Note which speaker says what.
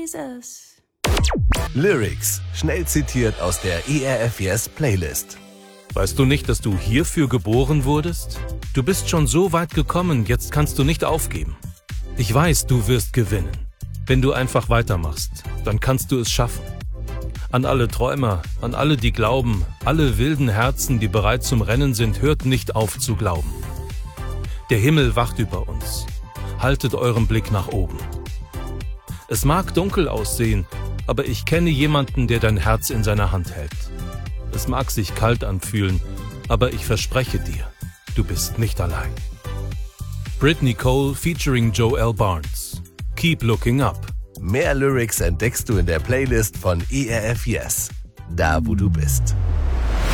Speaker 1: Jesus.
Speaker 2: Lyrics, schnell zitiert aus der ERF Yes Playlist.
Speaker 3: Weißt du nicht, dass du hierfür geboren wurdest? Du bist schon so weit gekommen, jetzt kannst du nicht aufgeben. Ich weiß, du wirst gewinnen. Wenn du einfach weitermachst, dann kannst du es schaffen. An alle Träumer, an alle, die glauben, alle wilden Herzen, die bereit zum Rennen sind, hört nicht auf zu glauben. Der Himmel wacht über uns. Haltet euren Blick nach oben. Es mag dunkel aussehen, aber ich kenne jemanden, der dein Herz in seiner Hand hält. Es mag sich kalt anfühlen, aber ich verspreche dir, du bist nicht allein. Brittany Cole featuring Joel Barnes. Keep looking up.
Speaker 2: Mehr Lyrics entdeckst du in der Playlist von ERF Yes, da wo du bist.